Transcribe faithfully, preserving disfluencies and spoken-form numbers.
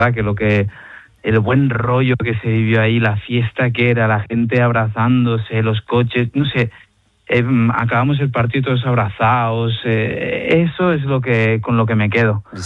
que lo que el buen rollo que se vivió ahí, la fiesta que era, la gente abrazándose, los coches, no sé, eh, acabamos el partido todos abrazados, eh, eso es lo que con lo que me quedo.